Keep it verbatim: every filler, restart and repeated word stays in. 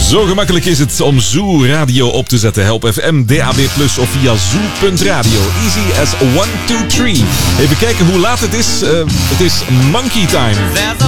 Zo gemakkelijk is het om Zoo Radio op te zetten. Help F M, D A B plus of via zoo punt radio. Easy as one, two, three. Even kijken hoe laat het is. Uh, het is monkey time.